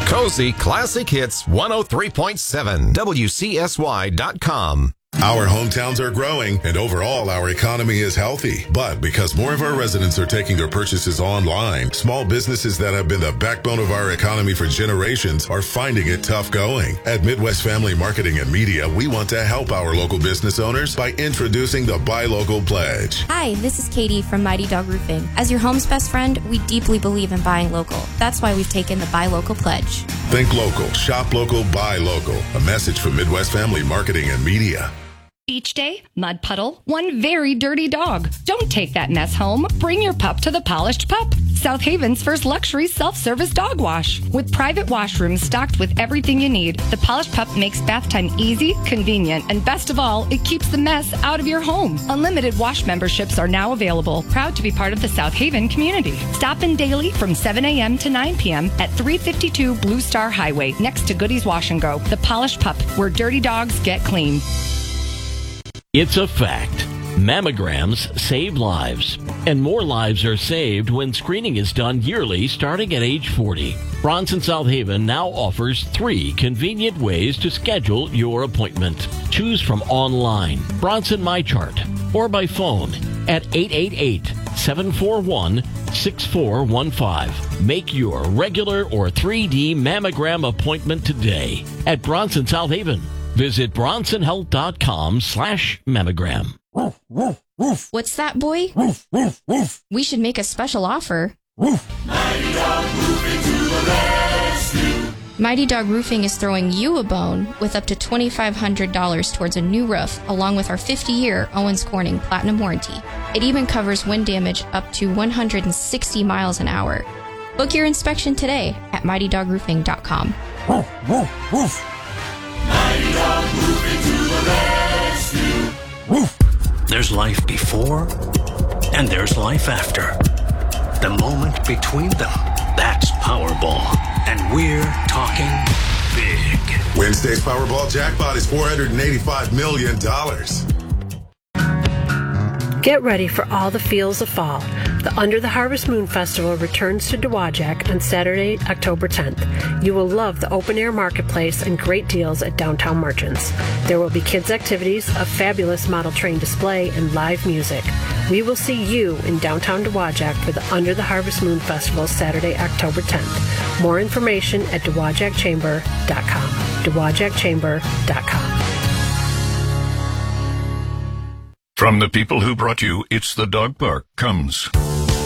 Cozy Classic Hits 103.7 WCSY.com. Our hometowns are growing, and overall, our economy is healthy. But because more of our residents are taking their purchases online, small businesses that have been the backbone of our economy for generations are finding it tough going. At Midwest Family Marketing and Media, we want to help our local business owners by introducing the Buy Local Pledge. Hi, this is Katie from Mighty Dog Roofing. As your home's best friend, we deeply believe in buying local. That's why we've taken the Buy Local Pledge. Think local, shop local, buy local. A message from Midwest Family Marketing and Media. Each day, mud puddle, one very dirty dog. Don't take that mess home. Bring your pup to the Polished Pup, South Haven's first luxury self-service dog wash. With private washrooms stocked with everything you need, the Polished Pup makes bath time easy, convenient, and best of all, it keeps the mess out of your home. Unlimited wash memberships are now available. Proud to be part of the South Haven community. Stop in daily from 7 a.m. to 9 p.m. at 352 Blue Star Highway, next to Goody's Wash and Go. The Polished Pup, where dirty dogs get clean. It's a fact. Mammograms save lives, and more lives are saved when screening is done yearly starting at age 40. Bronson South Haven now offers 3 convenient ways to schedule your appointment. Choose from online, Bronson MyChart, or by phone at 888-741-6415. Make your regular or 3D mammogram appointment today at Bronson South Haven. Visit bronsonhealth.com/mammogram. What's that, boy? We should make a special offer. Mighty Dog Roofing to the rescue. Mighty Dog Roofing is throwing you a bone with up to $2,500 towards a new roof, along with our 50-year Owens Corning Platinum Warranty. It even covers wind damage up to 160 miles an hour. Book your inspection today at mightydog.roofing.com. Mighty Dog Roofing to the rescue. There's life before, and there's life after. The moment between them, that's Powerball. And we're talking big. Wednesday's Powerball jackpot is $485 million. Get ready for all the feels of fall. The Under the Harvest Moon Festival returns to Dowagiac on Saturday, October 10th. You will love the open-air marketplace and great deals at Downtown Merchants. There will be kids' activities, a fabulous model train display, and live music. We will see you in downtown Dowagiac for the Under the Harvest Moon Festival Saturday, October 10th. More information at dowagiacchamber.com. dowagiacchamber.com. From the people who brought you It's the Dog Park comes